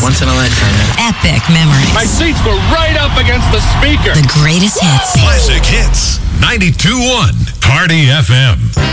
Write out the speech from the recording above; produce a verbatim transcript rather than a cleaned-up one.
Once in a lifetime. Epic memories. My seats were right up against the speaker. The greatest hits. Classic Hits. ninety-two point one Party F M.